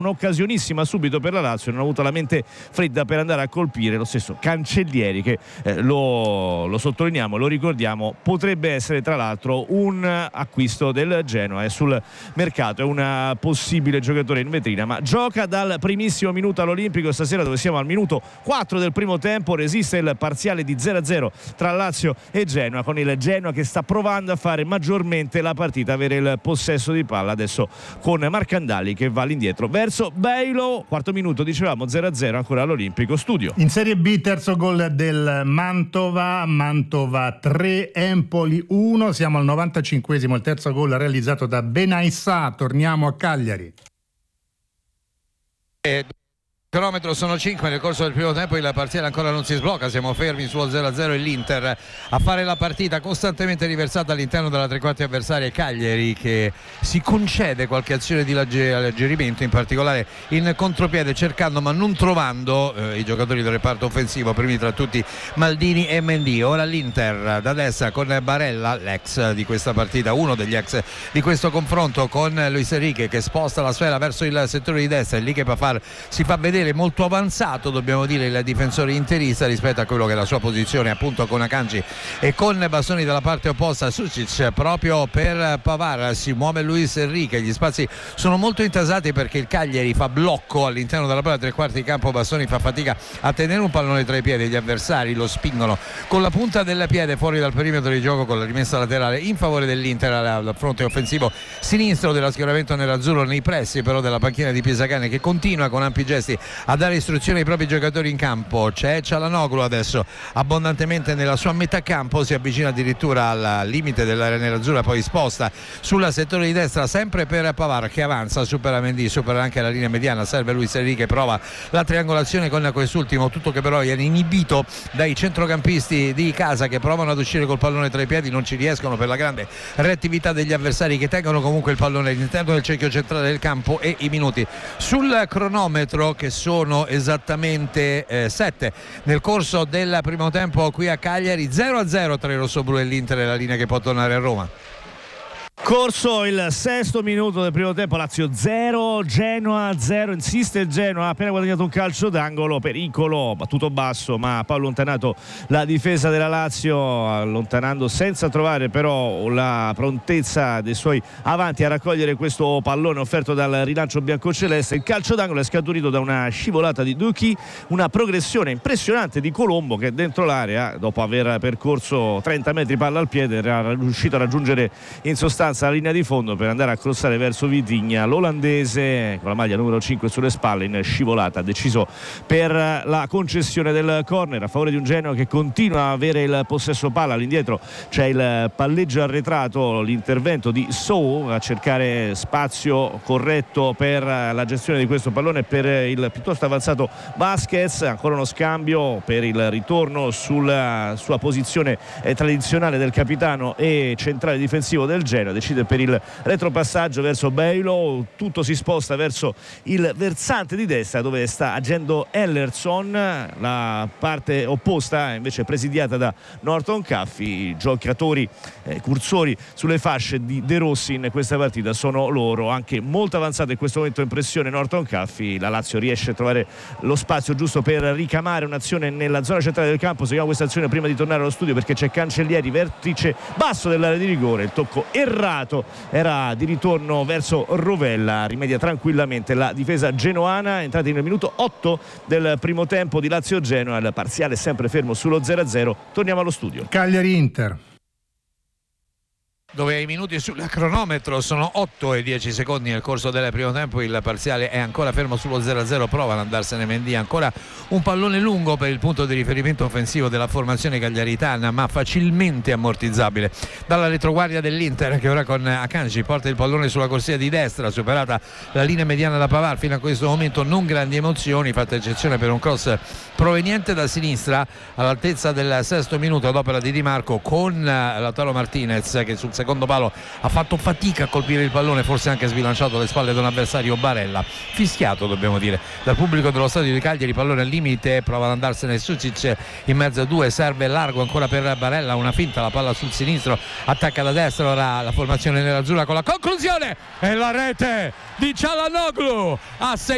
un'occasionissima subito per la Lazio, non ha avuto la mente fredda per andare a colpire. Lo stesso Cancellieri che lo sottolineiamo, lo ricordiamo, potrebbe essere tra l'altro un acquisto del Genoa, è sul mercato, è un possibile giocatore in vetrina, ma gioca dal primissimo minuto all'Olimpico stasera, dove siamo al minuto 4 del primo tempo. Resiste il parziale di 0-0 tra Lazio e Genoa, con il Genoa che sta provando a fare maggiormente la partita, avere il possesso di palla adesso con Marcandali che va all'indietro verso Beilo. Quarto minuto, dicevamo 0-0 ancora all'Olimpico Studio. In Serie B terzo gol del Mantova 3, Empoli 1, siamo al 95esimo, il terzo gol realizzato da Benaissà. Torniamo a Cagliari. Cronometro sono 5 nel corso del primo tempo, il parziale ancora non si sblocca, siamo fermi sullo 0-0 e l'Inter a fare la partita costantemente riversata all'interno della tre quarti avversaria. Cagliari che si concede qualche azione di alleggerimento, in particolare in contropiede, cercando ma non trovando i giocatori del reparto offensivo, primi tra tutti Maldini e Mendy. Ora l'Inter da destra con Barella, l'ex di questa partita, uno degli ex di questo confronto, con Luis Enrique che sposta la sfera verso il settore di destra, e lì che Pafar si fa vedere molto avanzato, dobbiamo dire, il difensore interista rispetto a quello che è la sua posizione, appunto con Akanji e con Bastoni dalla parte opposta. Sucic proprio per Pavard, si muove Luis Enrique, gli spazi sono molto intasati perché il Cagliari fa blocco all'interno della propria tre quarti di campo. Bastoni fa fatica a tenere un pallone tra i piedi, gli avversari lo spingono con la punta del piede fuori dal perimetro di gioco, con la rimessa laterale in favore dell'Inter al fronte offensivo sinistro dello schieramento nerazzurro, nei pressi però della panchina di Pisacane, che continua con ampi gesti a dare istruzioni ai propri giocatori in campo. C'è Çalhanoğlu adesso abbondantemente nella sua metà campo, si avvicina addirittura al limite dell'area nerazzurra, poi sposta sul settore di destra sempre per Pavard che avanza, supera Mendy, supera anche la linea mediana, serve Luis Enrique, prova la triangolazione con quest'ultimo, tutto che però viene inibito dai centrocampisti di casa che provano ad uscire col pallone tra i piedi, non ci riescono per la grande reattività degli avversari che tengono comunque il pallone all'interno del cerchio centrale del campo. E i minuti sul cronometro, che sono esattamente 7 nel corso del primo tempo qui a Cagliari. 0-0 tra i rossoblù e l'Inter, è la linea che può tornare a Roma. Corso il sesto minuto del primo tempo, Lazio 0, Genoa 0, insiste il Genoa, ha appena guadagnato un calcio d'angolo, pericolo, battuto basso ma poi allontanato la difesa della Lazio, allontanando senza trovare però la prontezza dei suoi avanti a raccogliere questo pallone offerto dal rilancio biancoceleste. Il calcio d'angolo è scaturito da una scivolata di Duchi, una progressione impressionante di Colombo che dentro l'area, dopo aver percorso 30 metri palla al piede, era riuscito a raggiungere in sostanza la linea di fondo per andare a crossare verso Vitigna. L'olandese con la maglia numero 5 sulle spalle, in scivolata, deciso per la concessione del corner a favore di un Genoa che continua a avere il possesso palla. All'indietro c'è il palleggio arretrato, l'intervento di Sow a cercare spazio corretto per la gestione di questo pallone per il piuttosto avanzato Vasquez. Ancora uno scambio per il ritorno sulla sua posizione tradizionale del capitano e centrale difensivo del Genoa. Decide per il retropassaggio verso Beilo, tutto si sposta verso il versante di destra dove sta agendo Ellerson, la parte opposta invece presidiata da Norton Caffi. Giocatori cursori sulle fasce di De Rossi in questa partita sono loro, anche molto avanzato in questo momento in pressione Norton Caffi. La Lazio riesce a trovare lo spazio giusto per ricamare un'azione nella zona centrale del campo. Seguiamo questa azione prima di tornare allo studio perché c'è Cancellieri, vertice basso dell'area di rigore, il tocco errato era di ritorno verso Rovella, rimedia tranquillamente la difesa genoana. Entrati nel minuto 8 del primo tempo di Lazio-Genoa, il parziale sempre fermo sullo 0-0. Torniamo allo studio. Cagliari-Inter, dove i minuti sul cronometro sono 8 e 10 secondi nel corso del primo tempo, il parziale è ancora fermo sullo 0-0, prova ad andarsene Mendy, ancora un pallone lungo per il punto di riferimento offensivo della formazione cagliaritana, ma facilmente ammortizzabile dalla retroguardia dell'Inter, che ora con Akanji porta il pallone sulla corsia di destra, superata la linea mediana da Pavard. Fino a questo momento non grandi emozioni, fatta eccezione per un cross proveniente da sinistra all'altezza del sesto minuto ad opera di Di Marco, con Lautaro Martinez che sul secondo palo ha fatto fatica a colpire il pallone, forse anche sbilanciato alle spalle di un avversario. Barella fischiato, dobbiamo dire, dal pubblico dello stadio di Cagliari. Pallone al limite, prova ad andarsene Sucic in mezzo a due, serve largo ancora per Barella, una finta, la palla sul sinistro, attacca da destra. Ora la formazione nerazzurra con la conclusione e la rete di Çalhanoğlu a